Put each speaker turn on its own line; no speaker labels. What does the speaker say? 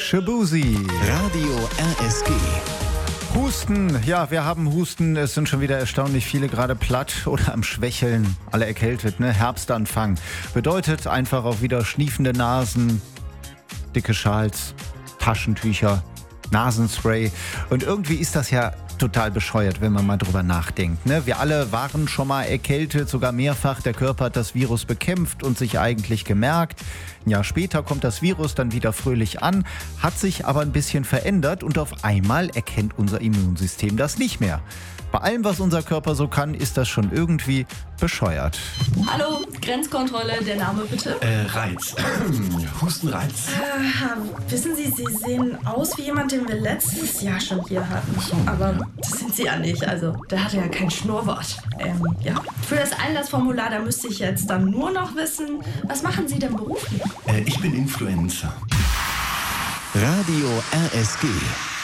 Shaboozey.
Radio RSG.
Husten, ja, wir haben Husten. Es sind schon wieder erstaunlich viele gerade platt oder am Schwächeln. Alle erkältet, ne? Herbstanfang. Bedeutet einfach auch wieder schniefende Nasen, dicke Schals, Taschentücher, Nasenspray. Und irgendwie ist das ja total bescheuert, wenn man mal drüber nachdenkt. Ne? Wir alle waren schon mal erkältet, sogar mehrfach. Der Körper hat das Virus bekämpft und sich eigentlich gemerkt. Ein Jahr später kommt das Virus dann wieder fröhlich an, hat sich aber ein bisschen verändert und auf einmal erkennt unser Immunsystem das nicht mehr. Bei allem, was unser Körper so kann, ist das schon irgendwie bescheuert.
Hallo, Grenzkontrolle, der Name bitte.
Reiz. Hustenreiz.
Wissen Sie, Sie sehen aus wie jemand, den wir letztes Jahr schon hier hatten. Aber das sind Sie ja nicht. Also, der hatte ja kein Schnurrbart. Ja. Für das Einlassformular, da müsste ich jetzt dann nur noch wissen, was machen Sie denn beruflich?
Ich bin Influencer. Radio RSG.